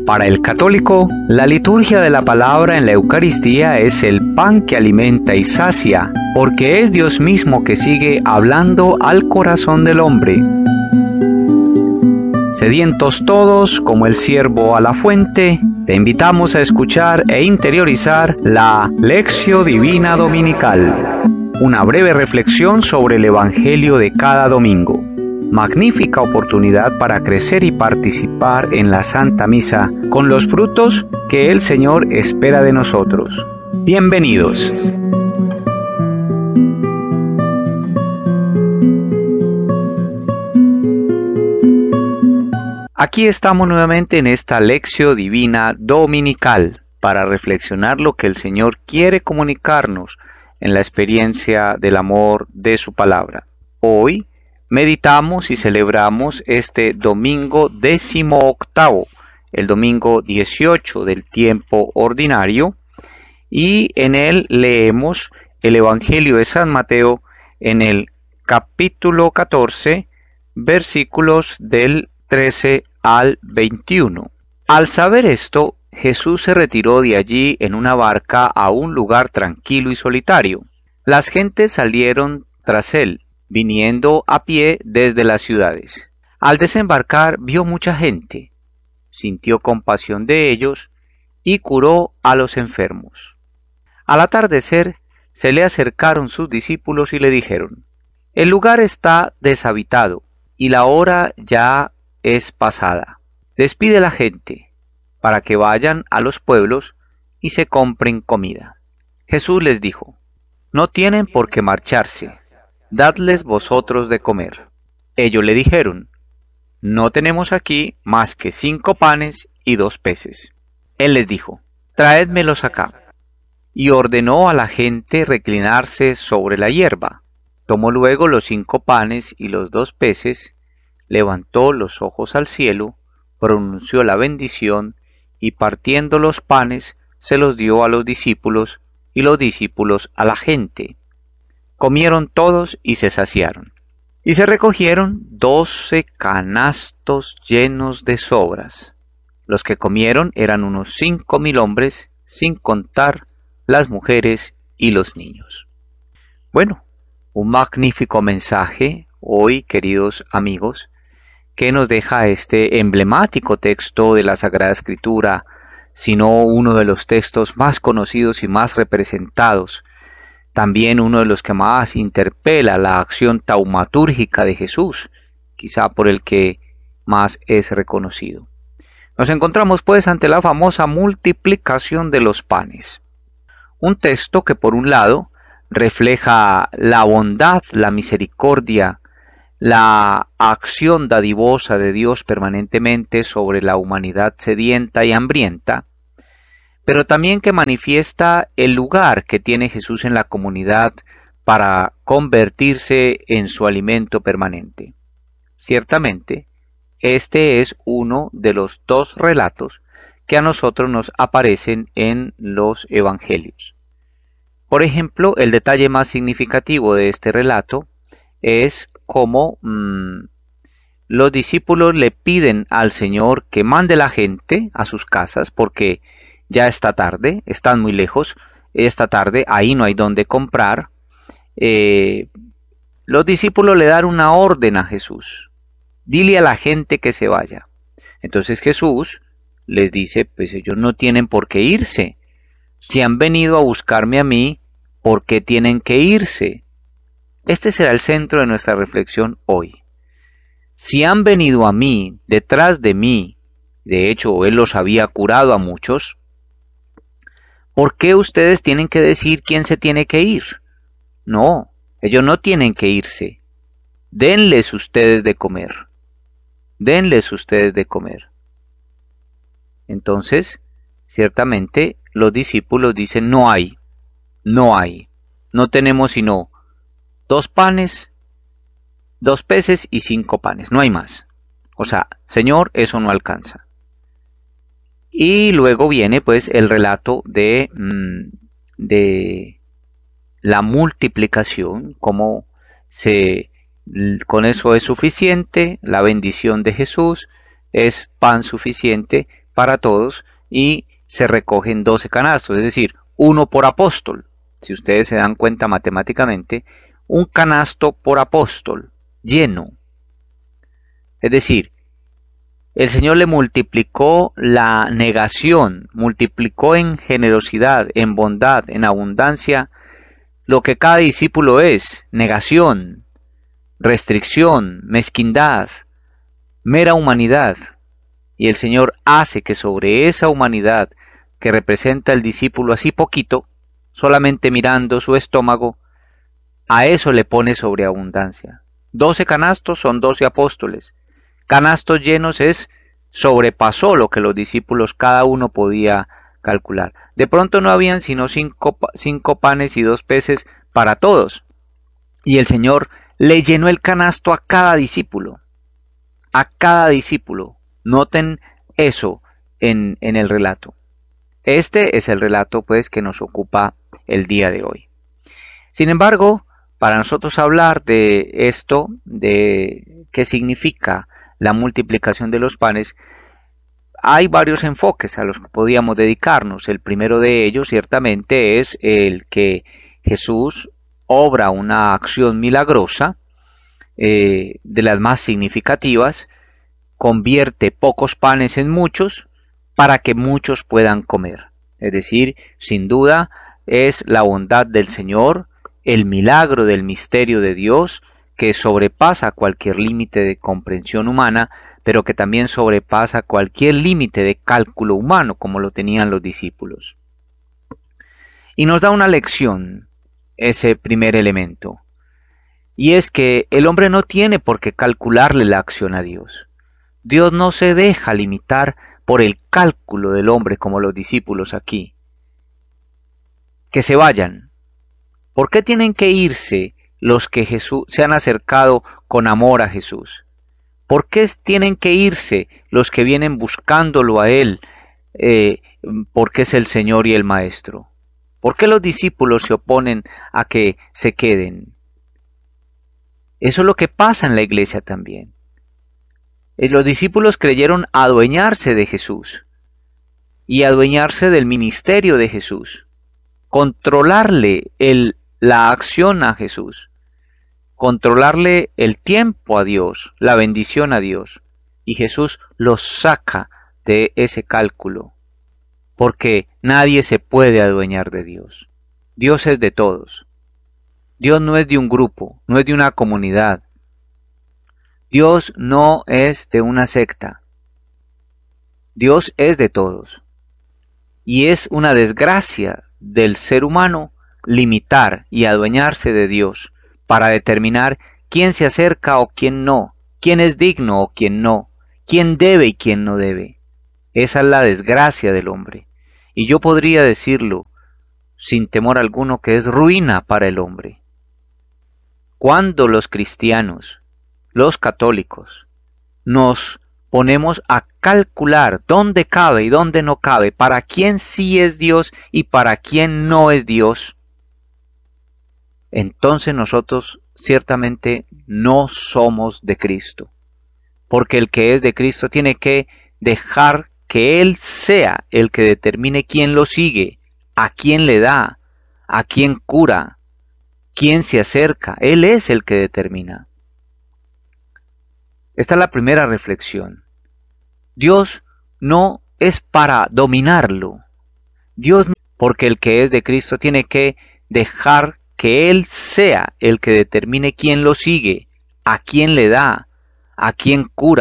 Para el católico, la liturgia de la palabra en la Eucaristía es el pan que alimenta y sacia, porque es Dios mismo que sigue hablando al corazón del hombre. Sedientos todos, como el ciervo a la fuente, te invitamos a escuchar e interiorizar la Lectio Divina Dominical, una breve reflexión sobre el Evangelio de cada domingo. Magnífica oportunidad para crecer y participar en la Santa Misa con los frutos que el Señor espera de nosotros. Bienvenidos. Aquí estamos nuevamente en esta Lectio Divina Dominical para reflexionar lo que el Señor quiere comunicarnos en la experiencia del amor de su palabra. Hoy meditamos y celebramos este domingo 18º, el domingo 18 del tiempo ordinario, y en él leemos el Evangelio de San Mateo en el capítulo 14, versículos del 13 al 21. Al saber esto, Jesús se retiró de allí en una barca a un lugar tranquilo y solitario. Las gentes salieron tras él, viniendo a pie desde las ciudades. Al desembarcar vio mucha gente, sintió compasión de ellos y curó a los enfermos. Al atardecer se le acercaron sus discípulos y le dijeron: «El lugar está deshabitado y la hora ya es pasada. Despide a la gente para que vayan a los pueblos y se compren comida». Jesús les dijo: «No tienen por qué marcharse. Dadles vosotros de comer». Ellos le dijeron: «No tenemos aquí más que 5 panes y 2 peces». Él les dijo: «Traédmelos acá». Y ordenó a la gente reclinarse sobre la hierba. Tomó luego los 5 panes y los 2 peces, levantó los ojos al cielo, pronunció la bendición, y partiendo los panes, se los dio a los discípulos, y los discípulos a la gente. Comieron todos y se saciaron. Y se recogieron 12 canastos llenos de sobras. Los que comieron eran unos 5.000 hombres, sin contar las mujeres y los niños. Bueno, un magnífico mensaje hoy, queridos amigos, que nos deja este emblemático texto de la Sagrada Escritura, sino uno de los textos más conocidos y más representados, también uno de los que más interpela la acción taumatúrgica de Jesús, quizá por el que más es reconocido. Nos encontramos pues ante la famosa multiplicación de los panes. Un texto que por un lado refleja la bondad, la misericordia, la acción dadivosa de Dios permanentemente sobre la humanidad sedienta y hambrienta, pero también que manifiesta el lugar que tiene Jesús en la comunidad para convertirse en su alimento permanente. Ciertamente, este es uno de los 2 relatos que a nosotros nos aparecen en los evangelios. Por ejemplo, el detalle más significativo de este relato es cómo los discípulos le piden al Señor que mande la gente a sus casas porque ya está tarde, están muy lejos, esta tarde ahí no hay donde comprar. Los discípulos le dan una orden a Jesús: dile a la gente que se vaya. Entonces Jesús les dice: pues ellos no tienen por qué irse. Si han venido a buscarme a mí, ¿por qué tienen que irse? Este será el centro de nuestra reflexión hoy. Si han venido a mí, detrás de mí, de hecho Él los había curado a muchos, ¿por qué ustedes tienen que decir quién se tiene que ir? No, ellos no tienen que irse. Denles ustedes de comer. Denles ustedes de comer. Entonces, ciertamente, los discípulos dicen: no hay, no tenemos sino 2 panes, 2 peces y 5 panes, no hay más. O sea, Señor, eso no alcanza. Y luego viene pues el relato de la multiplicación, cómo con eso es suficiente, la bendición de Jesús es pan suficiente para todos y se recogen 12 canastos, es decir, uno por apóstol. Si ustedes se dan cuenta matemáticamente, un canasto por apóstol lleno. Es decir, el Señor le multiplicó la negación, multiplicó en generosidad, en bondad, en abundancia, lo que cada discípulo es: negación, restricción, mezquindad, mera humanidad. Y el Señor hace que sobre esa humanidad que representa el discípulo así poquito, solamente mirando su estómago, a eso le pone sobreabundancia. 12 canastos son 12 apóstoles. Canastos llenos sobrepasó lo que los discípulos cada uno podía calcular. De pronto no habían sino cinco panes y 2 peces para todos. Y el Señor le llenó el canasto a cada discípulo. A cada discípulo. Noten eso en el relato. Este es el relato, pues, que nos ocupa el día de hoy. Sin embargo, para nosotros hablar de esto, de qué significa la multiplicación de los panes, hay varios enfoques a los que podíamos dedicarnos. El primero de ellos, ciertamente, es el que Jesús obra una acción milagrosa, de las más significativas, convierte pocos panes en muchos para que muchos puedan comer. Es decir, sin duda, es la bondad del Señor, el milagro del misterio de Dios, que sobrepasa cualquier límite de comprensión humana, pero que también sobrepasa cualquier límite de cálculo humano, como lo tenían los discípulos. Y nos da una lección ese primer elemento, y es que el hombre no tiene por qué calcularle la acción a Dios. Dios no se deja limitar por el cálculo del hombre como los discípulos aquí. Que se vayan. ¿Por qué tienen que irse los que se han acercado con amor a Jesús? ¿Por qué tienen que irse los que vienen buscándolo a Él, porque es el Señor y el Maestro? ¿Por qué los discípulos se oponen a que se queden? Eso es lo que pasa en la iglesia también. Los discípulos creyeron adueñarse de Jesús y adueñarse del ministerio de Jesús, controlarle la acción a Jesús, controlarle el tiempo a Dios, la bendición a Dios, y Jesús los saca de ese cálculo, porque nadie se puede adueñar de Dios. Dios es de todos. Dios no es de un grupo, no es de una comunidad. Dios no es de una secta. Dios es de todos. Y es una desgracia del ser humano limitar y adueñarse de Dios para determinar quién se acerca o quién no, quién es digno o quién no, quién debe y quién no debe. Esa es la desgracia del hombre. Y yo podría decirlo sin temor alguno que es ruina para el hombre. Cuando los cristianos, los católicos, nos ponemos a calcular dónde cabe y dónde no cabe, para quién sí es Dios y para quién no es Dios, entonces nosotros ciertamente no somos de Cristo, porque el que es de Cristo tiene que dejar que Él sea el que determine quién lo sigue, a quién le da, a quién cura, quién se acerca. Él es el que determina. Esta es la primera reflexión. Dios no es para dominarlo. Dios, porque el que es de Cristo tiene que dejar que Él sea el que determine quién lo sigue, a quién le da, a quién cura.